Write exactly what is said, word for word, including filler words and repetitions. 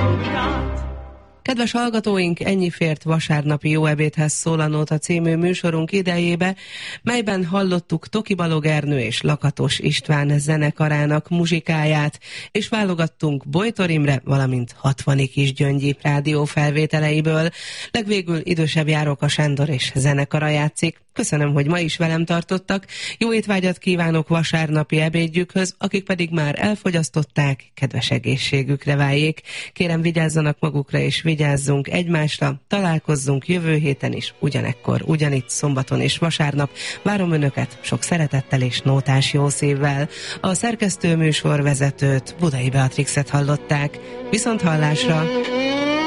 Kedves hallgatóink, ennyi fért vasárnapi Jó ebédhez szól a Nóta című műsorunk idejébe, melyben hallottuk Toki Balog Ernő és Lakatos István zenekarának muzsikáját, és válogattunk Bojtor Imre, valamint Hatvani Kisgyöngyi rádiófelvételeiből. Legvégül idősebb Járóka Sándor és zenekara játszik. Köszönöm, hogy ma is velem tartottak. Jó étvágyat kívánok vasárnapi ebédjükhöz, akik pedig már elfogyasztották, kedves egészségükre váljék. Kérem, vigyázzanak magukra és vigyázzunk egymásra. Találkozzunk jövő héten is, ugyanekkor, ugyanitt, szombaton és vasárnap. Várom Önöket sok szeretettel és nótás jó szívvel. A szerkesztő műsorvezetőt, Budai Beatrixet hallották. Viszont hallásra!